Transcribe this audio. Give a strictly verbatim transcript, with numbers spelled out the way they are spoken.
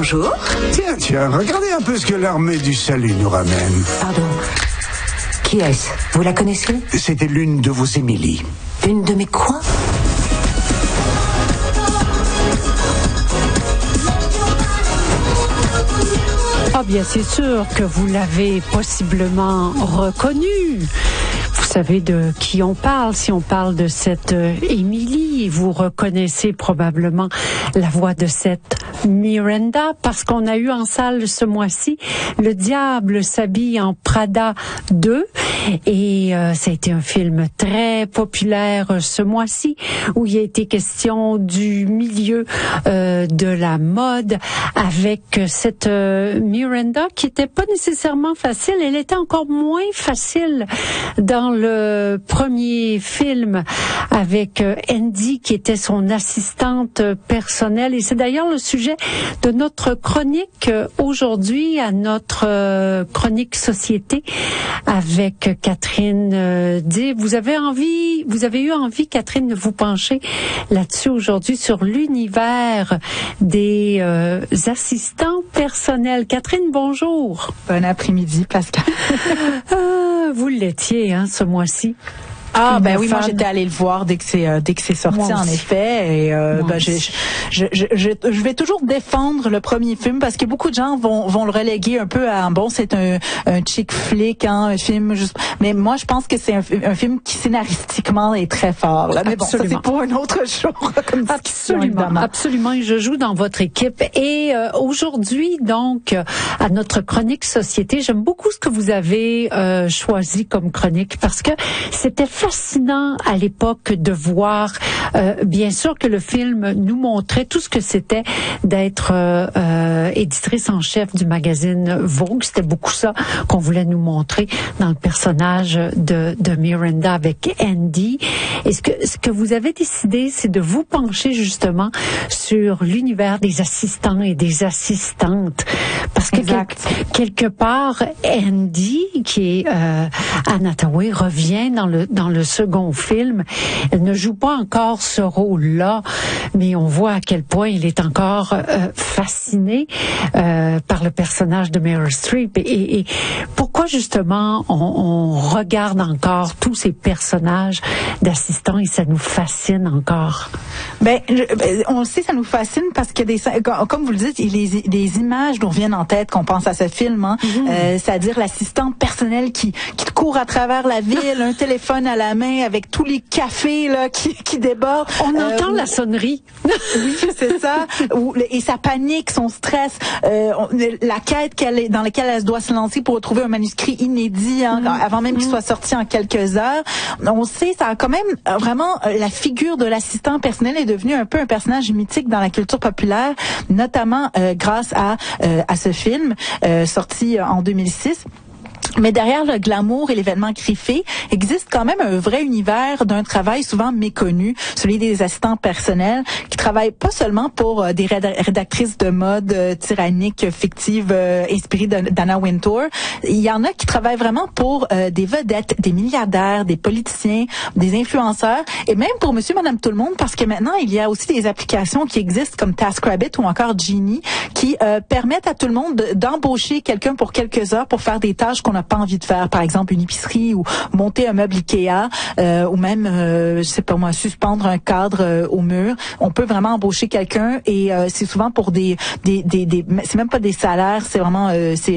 Bonjour. Tiens, tiens, regardez un peu ce que l'armée du salut nous ramène. Pardon. Qui est-ce? Vous la connaissez? C'était l'une de vos Émilie. Une de mes quoi? Ah bien, c'est sûr que vous l'avez possiblement reconnue. Vous savez de qui on parle. Si on parle de cette euh, Émilie, vous reconnaissez probablement la voix de cette Miranda, parce qu'on a eu en salle ce mois-ci Le Diable s'habille en Prada deux, et euh, ça a été un film très populaire euh, ce mois-ci, où il a été question du milieu euh, de la mode, avec cette euh, Miranda qui était pas nécessairement facile. Elle était encore moins facile dans le premier film avec euh, Andy, qui était son assistante personnelle, et c'est d'ailleurs le sujet de notre chronique euh, aujourd'hui, à notre euh, chronique société avec Catherine euh, D. Vous avez envie, vous avez eu envie, Catherine, de vous pencher là-dessus aujourd'hui, sur l'univers des euh, assistants personnels. Catherine, bonjour. Bon après-midi, Pascal. ah, vous l'étiez, hein, ce mois-ci. Ah, Une ben oui, femme. moi j'étais allée le voir dès que c'est euh, dès que c'est sorti, en effet. Et euh, ben, je, je, je, je, je vais toujours défendre le premier film, parce que beaucoup de gens vont vont le reléguer un peu à bon, c'est un un chick flick, hein, un film juste. Mais moi, je pense que c'est un, un film qui scénaristiquement est très fort. Là. Mais bon, ça c'est pour un autre jour. Comme absolument, évidemment. absolument. Et je joue dans votre équipe. Et euh, aujourd'hui, donc, euh, à notre chronique société, j'aime beaucoup ce que vous avez euh, choisi comme chronique, parce que c'était fascinant à l'époque de voir, euh, bien sûr que le film nous montrait tout ce que c'était d'être euh, euh, éditrice en chef du magazine Vogue. C'était beaucoup ça qu'on voulait nous montrer dans le personnage de, de Miranda avec Andy. Et ce que, ce que vous avez décidé, c'est de vous pencher justement sur l'univers des assistants et des assistantes. Parce que quelque, quelque part, Andy, qui est euh, Anne Hathaway, revient dans le dans le second film. Elle ne joue pas encore ce rôle-là, mais on voit à quel point il est encore euh, fasciné euh, par le personnage de Meryl Streep. Et, et pourquoi justement on, on regarde encore tous ces personnages d'assistants et ça nous fascine encore? Ben, je, on le sait, ça nous fascine parce que des, comme vous le dites, il y a des, des images nous reviennent en tête qu'on pense à ce film, hein. Mm-hmm. euh, c'est-à-dire l'assistante personnelle qui qui court à travers la ville, un téléphone à la main avec tous les cafés là qui, qui débordent. On euh, entend la sonnerie. Oui, c'est ça. Et sa panique, son stress, euh, la quête qu'elle est, dans laquelle elle doit se lancer pour retrouver un manuscrit inédit, hein, mm-hmm. avant même qu'il soit sorti en quelques heures. On sait, ça a quand même vraiment, la figure de l'assistant personnel est devenue un peu un personnage mythique dans la culture populaire, notamment euh, grâce à euh, à ce film euh, sorti en deux mille six. Mais derrière le glamour et l'événement griffé, existe quand même un vrai univers d'un travail souvent méconnu, celui des assistants personnels, qui travaillent pas seulement pour euh, des rédactrices de mode euh, tyranniques, fictives, euh, inspirées d'Anna Wintour. Il y en a qui travaillent vraiment pour euh, des vedettes, des milliardaires, des politiciens, des influenceurs, et même pour monsieur, madame, tout le monde, parce que maintenant, il y a aussi des applications qui existent comme TaskRabbit ou encore Genie, qui euh, permettent à tout le monde de, d'embaucher quelqu'un pour quelques heures pour faire des tâches qu'on n'a pas envie de faire, par exemple une épicerie ou monter un meuble Ikea, euh, ou même, euh, je sais pas moi, suspendre un cadre euh, au mur. On peut vraiment embaucher quelqu'un et euh, c'est souvent pour des, des, des, des c'est même pas des salaires, c'est vraiment, euh, c'est